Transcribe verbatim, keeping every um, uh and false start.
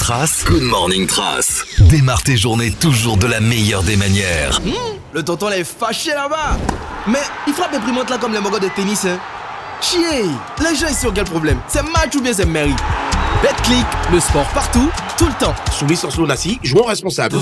Trace, Good Morning Trace. Démarre tes journées toujours de la meilleure des manières. Mmh, le tonton là est fâché là-bas. Mais il frappe imprimante là comme les mogos de tennis, hein. Chier, les gens ici ont quel problème? C'est match ou bien c'est mairie? BetClick, le sport partout, tout le temps. Sous licence Lonassi, jouons responsable.